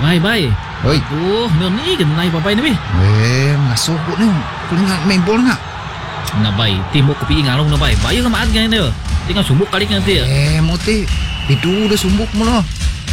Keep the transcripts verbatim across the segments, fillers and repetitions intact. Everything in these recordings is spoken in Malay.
Bye bye. Oi. Oh, ni kenai papai ni. Eh, ngasuh kau ni. Kau ingat main bola enggak? Na bai, timuk kopi ngalong na bai. Bayo ka maat gan dia. Tinggal sumbuk kali nanti. Eh, moti. Itu udah sumbuk mula.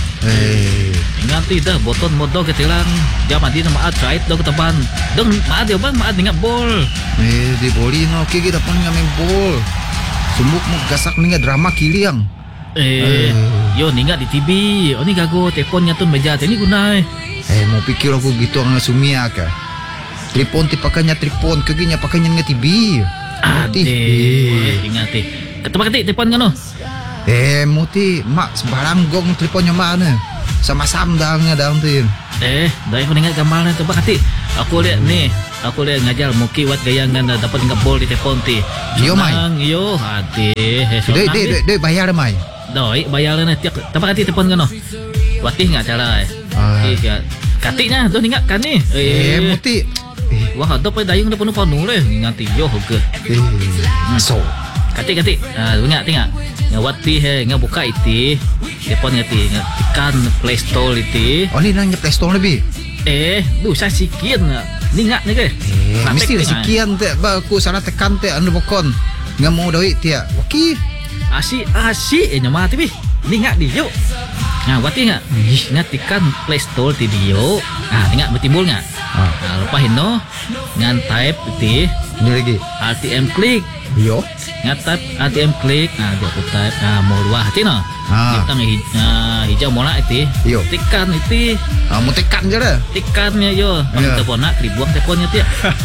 Eh, nanti dah boton modal ke tilang. Dia mati na maat right daw ke teban. Dong maat dia bang, maat ingat bol. Eh, di boli no ke kita pun main bol. Sumbuk mo gasak ni drama kiliang. Eh, yo ni ingat di T V. Oh ni gago telefonnya tu meja ni guna. Eh, mau pikir aku gitu ang sumia ka. Telepon ti pakanya telepon, keginya pakanya nga T V. Ade, ingat ti. Ketemu kati telepon kan no? Eh, muti mak sebarang gong teleponnya mana? Sama-sama dah nga daun tu. Eh, dah aku ingat gambar ni tebak kati. Aku lihat ni, aku lihat ngajar muki wat gayangan dapat ingat bol di telepon ti. Yo mai. Yo, ade. Dei dei dei bayar mai. Doi, bayar ni tiap tebak kati telepon kan no? Watih enggak cara eh. Okey, katiknya tu ingat kan ni. Eh, muti. Eh, wah, ada pai dayung dah penuh-penuh leh. Nganti yo ke. Eh, so. Katik-katik. Ah, ingat ingat. Ngawati he, ngabuka iti. Telepon ngati, ngatikan Play Store iti. Oh, ni nang Play Store lebih. Eh, du saya sikian. Ni ingat ni ke? Eh, mesti sikian te ba aku sana tekan te anu bokon. Ngamu doi tia. Okey. Asyik asyik eh nyama ti bi. Ni ingat di yo. Nah, wati ingat. Ngatikan Play Store ti dio. Ah, ingat bertimbul enggak? Ah, nah, lepas itu ngan type iti. Ni lagi. R T M klik. Yo. Ngat-type R T M klik. Ah, dia aku type ah mau luah ti no. Ah. Kita ngi ah, hijau mola iti. Yo. Tekan iti. Ah, mau tekan je dah. Tekannya yo. Kalau telepon nak dibuang teleponnya ti.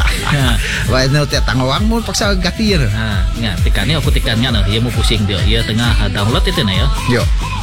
Wah, ni tiap tangawang mu paksa ganti je. Ah, ingat tekannya aku tekannya no. Dia mau pusing dia. Dia tengah download itu na yo. Yo.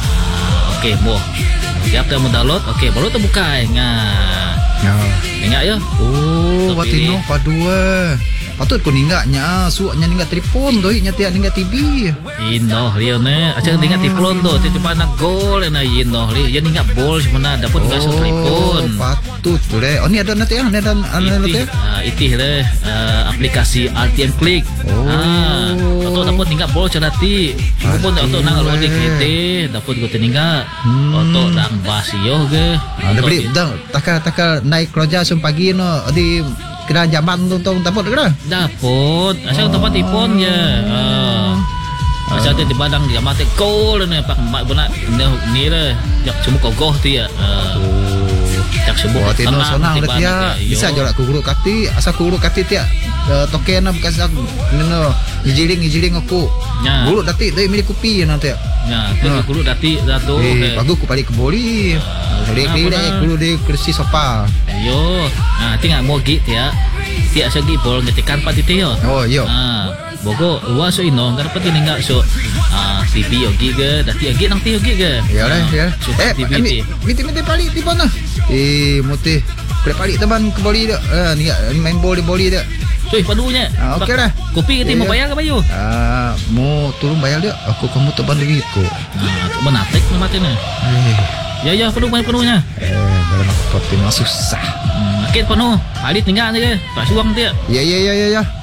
Okey, mau. Siap dah mau download. Okey, baru tu buka. Ingat. Ya. Ingat yo. Oh, watino padua. Patut kau ninggaknya, suaknya ninggak telepon doi, nyati ninggak T V. Inoh dia ni, aja ninggak telepon tu, tiba nak gol na inoh dia, dia ninggak bol sebenarnya dapat nggak oh, telepon. Patut tu le. Oh ni ada nanti ah, ni ada nanti. Ah, itih le aplikasi R T M klik. Oh. Ah, atau dapat ninggak bol cerati. Pun atau nang loading kita, dapat kau ninggak. Atau nang basio ke. Ada beli dah, takal takal naik kerja sem pagi no di kena jaman tu tu dapat ke dah? Dapat. Asal tempat telefon je. Ah. Asal dia di badang dia mati call ni pak mak benak ni le. Jak semua kogoh tu ya. Oh. Jak semua. Oh, tino sonang dah dia. Bisa jorak ku guru kati, asal ku guru kati dia. Token nak bekas aku. Nino, ijiling ijiling aku. Guru dati dari milik kopi nanti. Ya, tu guru dati satu. Eh, bagus ku balik ke boli. Lek-lek guru di kursi sofa. Yo, ah tinggal mau git ya. Tiak segi bol ngetikan pat itu yo. Oh, yo. Ah, bogo luas so ino, kan pati ninggal so ah T V yogi ke, dati yogi nang ti yogi ke. Ya lah, ya. Eh, T V ti. Miti-miti balik di mana? Eh, mutih. Boleh balik teman ke boli dak. Ah, ni main bol di boli dak. Cuy, padunya. Ah, okey dah. Kopi kita mau bayar ke bayu? Ah, mau turun bayar dia. Aku kamu teban lagi ko. Ah, benatek mati ni. Eh. Ya ya, penuh bayar penuhnya. Eh, dalam kopi mah susah. Hmm, akhir penuh. Alit tinggal je. Tak suang dia. Ya ya ya ya ya.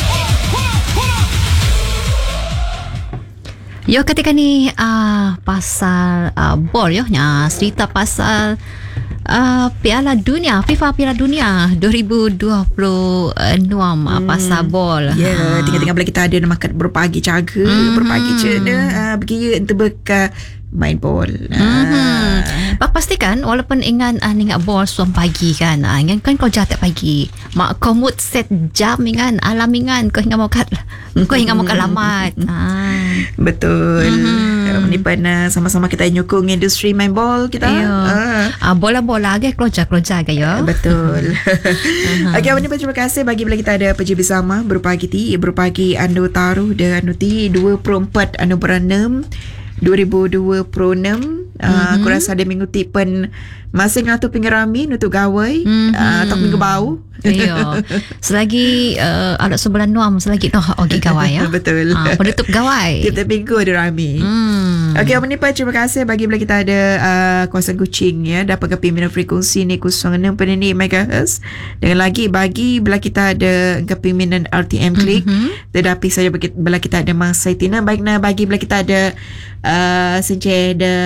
Yo ketika ni uh, pasal uh, bol yo nya cerita pasal uh, Piala Dunia, FIFA Piala Dunia dua ribu dua puluh enam hmm. pasal bol. Ya, yeah, ha. tinggal-tinggal boleh kita ada makan berpagi cara, hmm. berpagi cina uh, berkira untuk berka main bol. Mm-hmm. Pak pastikan walaupun ingat uh, ingat bol suam pagi kan. Uh, ingat kan kau jatuh pagi. Mak kau mood set jam ingat alam ingat kau hingga mau kat kau hingga mau alamat. Ah. Betul. Mm-hmm. Ni pernah sama-sama kita nyokong industri main bol kita. Ah. Uh, bola-bola ke keluarga-keluarga ke ya. Betul. uh-huh. Okey, awak ni terima kasih bagi bila kita ada pergi bersama berpagi ti berpagi anu taruh dan anu ti dua puluh empat anu berenam dua ribu dua puluh enam. Uh, mm-hmm. Aku rasa ada minggu tipen masih ngatu pinggirami nutuk gawai mm-hmm. uh, tak minggu bau. Iya. Selagi uh, ada sebelah nuam selagi noh ogi gawai ya. Betul. Ah, penutup gawai. Kita minggu ada rami. Hmm. Okey, apa ni Pak? Terima kasih bagi bila kita ada uh, kawasan Kuching ya, dapat kepimpinan frekuensi ni kosong enam puluh enam megahertz. Dengan lagi bagi bila kita ada kepimpinan R T M klik, mm-hmm. tetapi saja bila kita ada masa tina baiknya bagi bila kita ada uh, senjata masa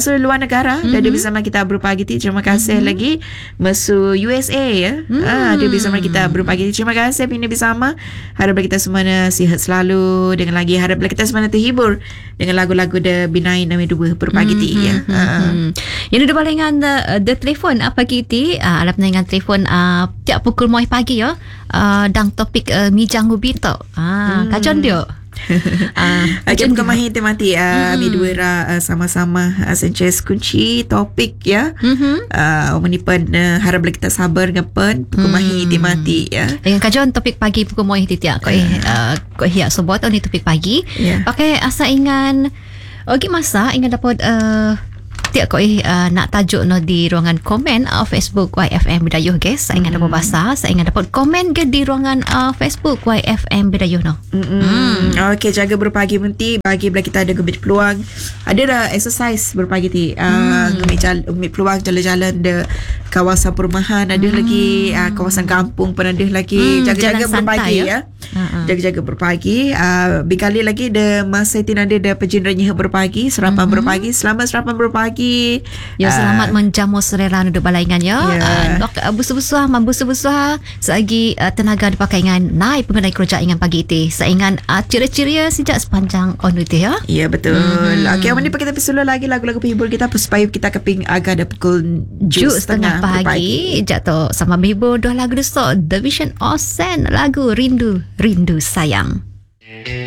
masuk luar negara mm-hmm. dia bersama kita berpagi ti. Terima kasih mm-hmm. lagi masuk U S A ya. Mm. Ah, dia bersama kita berpagi ti. Terima kasih Bini bersama. Harap kita semua sihat selalu. Dengan lagi harap kita semua terhibur dengan lagu-lagu The Binai Nama Dua berpagi ti mm-hmm. ya. Mm-hmm. Yang ada balengan the, the telefon apa kita uh, ada dengan telefon uh, tiap pukul moi pagi ya. Uh, dang topik uh, mijang ubito. Ah, hmm. kajon dia. uh, Akan kemahi temati uh, mm-hmm. Dua uh, sama-sama uh, Sanchez kunci topik ya. Mm-hmm. Uh, menipan uh, harap kita sabar ngapan kemahi mm. temati ya. Dengan kajian topik pagi pukul moi titik ko eh uh, ko hiak sobot ni topik pagi. Yeah. Pakai asa ingan ogi masa ingan dapat uh, tiap ko eh uh, nak tajuk no di ruangan komen uh, Facebook Y F M Bidayuh guys. Saya ingat mm. dapat bahasa, saya ingat dapat komen ke di ruangan uh, Facebook Y F M Bidayuh no. Mm. Okey, jaga berpagi menti bagi bila kita ada gemit peluang. Ada dah exercise berpagi ti. Uh, mm. gemit jalan gemit peluang jalan-jalan de kawasan perumahan, ada mm. lagi uh, kawasan kampung pun ada lagi. Mm, jaga-jaga berpagi ya. Uh-huh. Jaga-jaga berpagi. Uh, Bikali lagi de masa tin ada de pejinranya berpagi, serapan mm-hmm. berpagi, selamat serapan berpagi. Ya, selamat uh, menjamu selera duduk balaingan ya. Yeah. Uh, uh, busu-busuh, mambusu-busuh. Selagi uh, tenaga dipakai dengan naik pengenai kerja ingan pagi itu. Saingan uh, ceria-ceria sejak sepanjang on itu ya. Ya, yeah, betul. Mm-hmm. Okey, apa ni kita perlu lagi lagu-lagu penghibur kita supaya kita keping agak ada pukul tujuh setengah pagi. Jatuh sama penghibur dua lagu besok. The Vision Osen lagu Rindu, Rindu Sayang.